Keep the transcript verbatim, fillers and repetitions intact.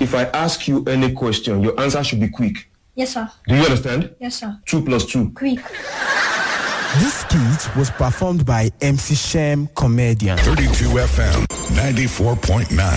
if I ask you any question, your answer should be quick. Yes, sir. Do you understand? Yes, sir. Two plus two. Quick. This skit was performed by M C Shem Comedian. thirty-two F M, ninety-four point nine.